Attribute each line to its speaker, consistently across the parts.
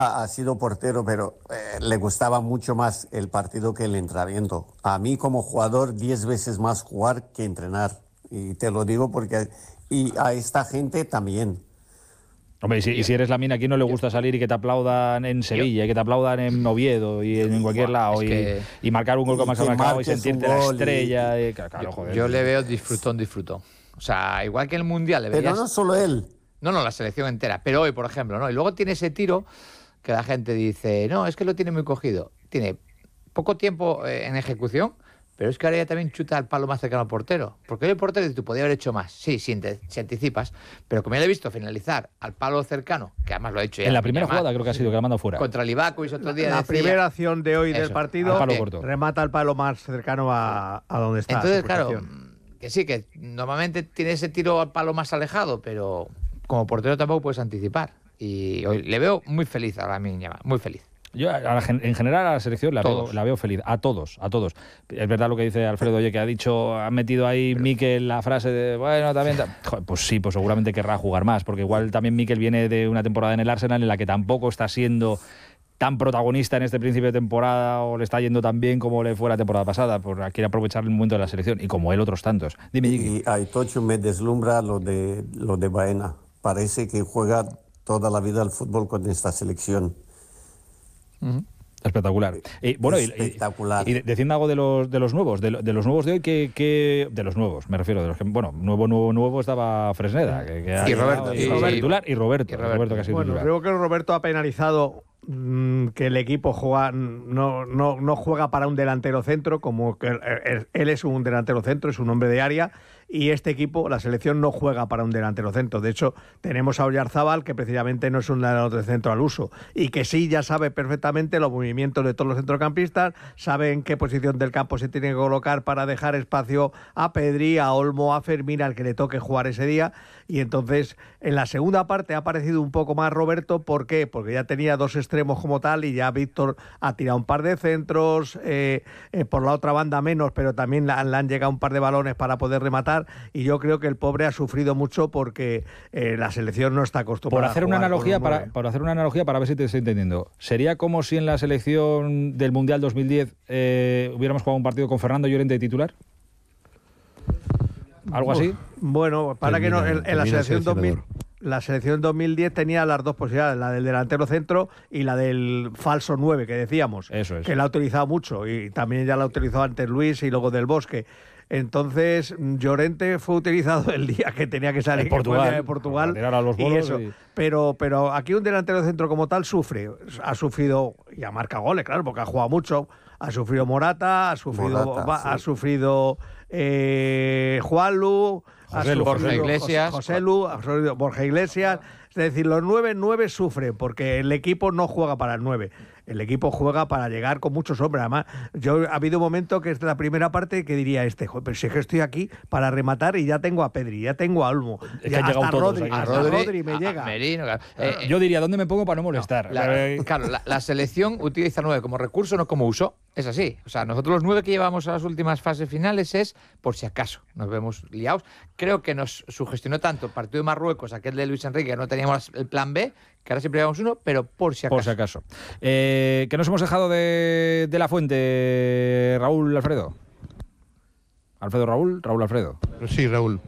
Speaker 1: ha sido portero, pero le gustaba mucho más el partido que el entrenamiento. A mí como jugador 10 veces más jugar que entrenar. Y te lo digo porque... Y a esta gente también.
Speaker 2: Hombre, y si eres Lamine, ¿a quién no le gusta salir y que te aplaudan en Sevilla, y que te aplaudan en Oviedo y en cualquier lado, y marcar un gol como has marcado y sentirte la estrella? Claro, joder.
Speaker 3: Yo le veo disfrutón. O sea, igual que en el Mundial.
Speaker 1: Pero no solo él.
Speaker 3: No, la selección entera. Pero hoy, por ejemplo, ¿no? Y luego tiene ese tiro que la gente dice, no, es que lo tiene muy cogido. Tiene poco tiempo en ejecución, pero es que ahora ya también chuta al palo más cercano al portero. Porque hoy el portero dice, tú podías haber hecho más. Sí, si anticipas. Pero como ya le he visto finalizar al palo cercano, que además lo ha hecho ya.
Speaker 2: En la primera jugada creo que ha sido que la manda fuera.
Speaker 3: Contra el Ibacuis otro día.
Speaker 4: La primera acción de hoy del partido remata al palo más cercano a donde está.
Speaker 3: Entonces, claro, que sí, que normalmente tiene ese tiro al palo más alejado, pero como portero tampoco puedes anticipar. Y hoy le veo muy feliz a Lamine Yamal, muy feliz.
Speaker 2: Yo, en general, a la selección la veo feliz. A todos. Es verdad lo que dice Alfredo, oye, que ha metido ahí Mikel la frase de, bueno, también... Joder, pues sí, pues seguramente querrá jugar más, porque igual también Mikel viene de una temporada en el Arsenal en la que tampoco está siendo tan protagonista en este principio de temporada, o le está yendo tan bien como le fue la temporada pasada, porque quiere aprovechar el momento de la selección, y como él otros tantos. Dime,
Speaker 1: y a Tocho me deslumbra lo de Baena. Parece que juega toda la vida al fútbol con esta selección.
Speaker 2: Espectacular.
Speaker 1: Espectacular.
Speaker 2: Y diciendo algo de los nuevos, de los nuevos de hoy, de los nuevos, me refiero, de los que, bueno, nuevo estaba Fresneda,
Speaker 3: y Roberto,
Speaker 2: titular, y Roberto que ha sido titular.
Speaker 4: Creo que Roberto ha penalizado que el equipo no juega para un delantero centro, como que él es un delantero centro, es un hombre de área, y este equipo, la selección, no juega para un delantero centro. De hecho, tenemos a Oyarzábal, que precisamente no es un delantero centro al uso, y que sí ya sabe perfectamente los movimientos de todos los centrocampistas, sabe en qué posición del campo se tiene que colocar para dejar espacio a Pedri, a Olmo, a Fermín, al que le toque jugar ese día. Y entonces, en la segunda parte ha aparecido un poco más Roberto. ¿Por qué? Porque ya tenía dos extremos como tal, y ya Víctor ha tirado un par de centros, por la otra banda menos, pero también le han llegado un par de balones para poder rematar, y yo creo que el pobre ha sufrido mucho porque la selección no está acostumbrada
Speaker 2: a jugar. Por hacer una analogía para ver si te estoy entendiendo, ¿sería como si en la selección del Mundial 2010 hubiéramos jugado un partido con Fernando Llorente de titular? ¿Algo así?
Speaker 4: Bueno, para que no, en la selección 2000... La selección 2010 tenía las dos posibilidades, la del delantero centro y la del falso 9, que decíamos.
Speaker 2: Eso es.
Speaker 4: Que la ha utilizado mucho, y también ya la utilizó antes Luis y luego Del Bosque. Entonces, Llorente fue utilizado el día que tenía que salir de Portugal.
Speaker 2: A los bolos
Speaker 4: y eso. Pero aquí un delantero centro como tal ha sufrido, y ha marcado goles, claro, porque ha jugado mucho. Ha sufrido Morata, ha sufrido Juanlu, Borja Iglesias. Es decir, los 9 sufren porque el equipo no juega para el 9. El equipo juega para llegar con muchos hombres. Además, ha habido un momento que es de la primera parte que diría pero si es que estoy aquí para rematar y ya tengo a Pedri, ya tengo a Olmo,
Speaker 2: ya hasta
Speaker 4: Rodri me llega.
Speaker 3: Merino, claro.
Speaker 2: Yo diría, ¿dónde me pongo para no molestar?
Speaker 3: Claro, la selección utiliza 9 como recurso, no como uso. Es así. O sea, nosotros los 9 que llevamos a las últimas fases finales es por si acaso nos vemos liados. Creo que nos sugestionó tanto el partido de Marruecos, aquel de Luis Enrique, que no teníamos el plan B, que ahora siempre llevamos uno, pero por si acaso.
Speaker 2: Por si acaso. Que nos hemos dejado de la fuente, Raúl Alfredo. Raúl Alfredo.
Speaker 5: Sí, Raúl.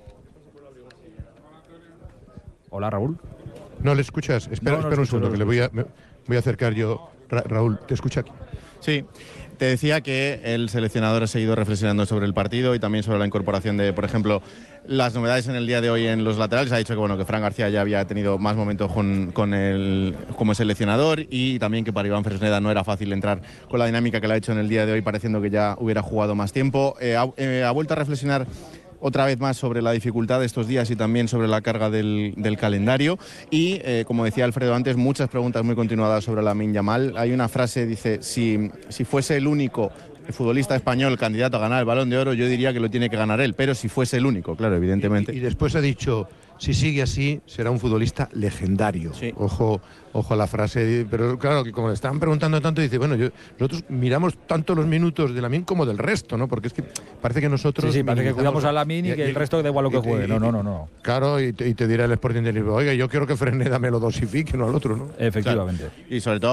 Speaker 2: Hola, Raúl.
Speaker 5: ¿No le escuchas? Espera un segundo, que me voy a acercar yo. Raúl, ¿te escucha?
Speaker 6: Sí. Te decía que el seleccionador ha seguido reflexionando sobre el partido y también sobre la incorporación de, por ejemplo, las novedades en el día de hoy en los laterales. Ha dicho que Fran García ya había tenido más momentos como seleccionador, y también que para Iván Fresneda no era fácil entrar con la dinámica que le ha hecho en el día de hoy, pareciendo que ya hubiera jugado más tiempo. Ha vuelto a reflexionar otra vez más sobre la dificultad de estos días y también sobre la carga del calendario. Y, como decía Alfredo antes, muchas preguntas muy continuadas sobre Lamine Yamal. Hay una frase, dice, si fuese el único futbolista español candidato a ganar el Balón de Oro, yo diría que lo tiene que ganar él, pero si fuese el único, claro, evidentemente.
Speaker 5: Y después ha dicho, si sigue así, será un futbolista legendario.
Speaker 6: Sí.
Speaker 5: Ojo a la frase, pero claro, que como le estaban preguntando tanto, dice, bueno, nosotros miramos tanto los minutos de Lamine como del resto, ¿no? Porque es que parece que nosotros...
Speaker 2: Sí, parece que cuidamos a Lamine y que el resto da igual lo que juegue. No.
Speaker 5: Claro, y te dirá el Sporting de Lisboa, oiga, yo quiero que Fresneda me lo dosifique, no al otro, ¿no?
Speaker 2: Efectivamente.
Speaker 6: Claro. Y sobre todo